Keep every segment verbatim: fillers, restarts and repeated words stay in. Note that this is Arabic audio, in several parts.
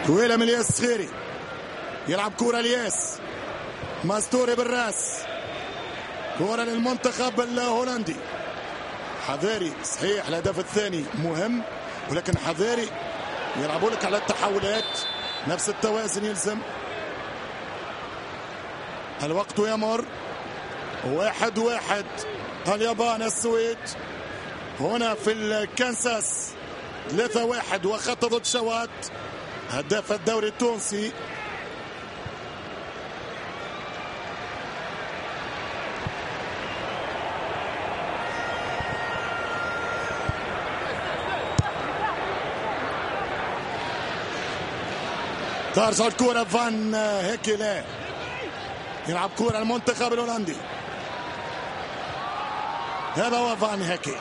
طويلة من الياس الصغيري، يلعب كرة الياس ماستوري بالراس، كرة للمنتخب الهولندي. حذاري صحيح، الهدف الثاني مهم ولكن حذاري، يلعبوا لك على التحولات، نفس التوازن يلزم. الوقت يمر، واحد واحد اليابان السويد هنا في الكنساس، ثلاثة واحد وخط ضد شوات هداف الدوري التونسي. ترجع الكرة فان هيكيلا، يلعب كرة المنتخب الهولندي، هذا هو فان هيكي.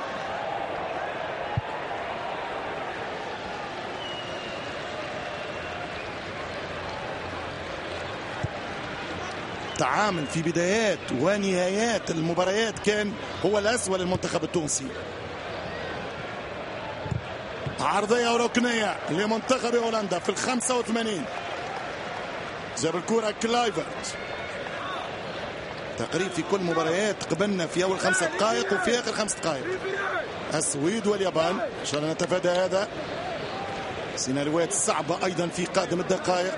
تعامل في بدايات ونهايات المباريات كان هو الأسوأ للمنتخب التونسي. عرضية وركنية لمنتخب هولندا في الخمسة وثمانين، جاب الكرة كلايفرت. تقريبا في كل مباريات قبلنا في أول خمسة دقائق وفي آخر خمس دقائق، السويد واليابان. إن شاء الله نتفادى هذا، سيناريوهات صعبة أيضا في قادم الدقائق.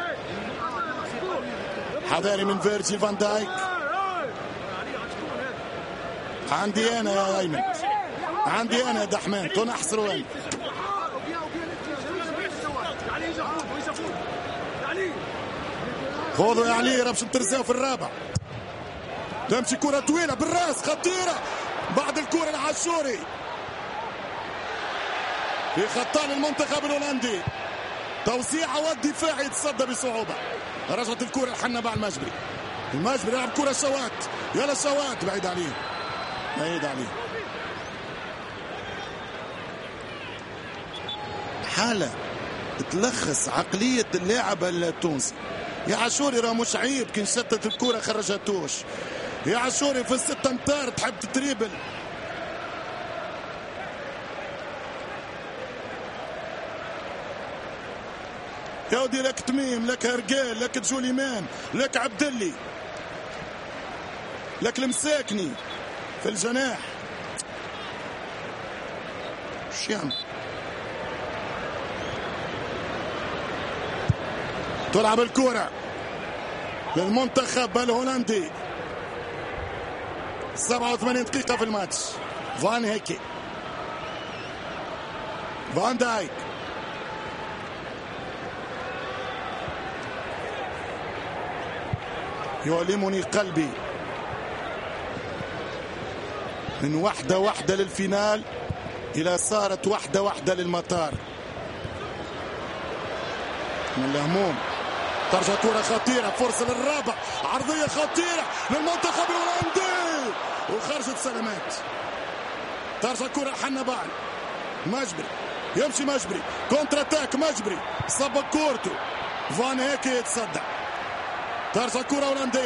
حذاري من فيرجيل فان دايك. عندي أنا يا أيمن، عندي أنا يا دحمان تنحصر وين. خذوا يا علي راه باش نترزاو في الرابع. تمشي كرة طويلة بالراس خطيرة بعد الكرة العاشوري في خطان المنتخب الهولندي، توزيعة والدفاع يتصدى بصعوبة. رجعت الكرة لحنبع المجبري، المجبري يلعب كرة شوات، يلا شوات بعيد عليه بعيد عليه. حالة تلخص عقلية اللاعب التونسي. يا عاشوري راه مش عيب كي شتت الكرة خرجتوش، يا عاشوري في الست امتار تحب تتريبل. يا ودي لك تميم، لك هرقال، لك جوليمان، لك عبدلي، لك المساكني في الجناح. شو يعمل؟ تلعب الكرة للمنتخب الهولندي، سبعة وثمانين دقيقة في الماتش. فان هيكي، فان دايك، يؤلمني قلبي من واحدة واحدة للفينال إلى صارت واحدة واحدة للمطار من الهموم. ترجع كرة خطيرة، فرصة للرابع، عرضية خطيرة للمنتخب الهولندي وخرجت سلامات. ترجع كرة حنبال، مجبري يمشي، مجبري كونتر اتاك، مجبري صب كورته، فان هيكي يتصدى. ترجع كرة هولندية.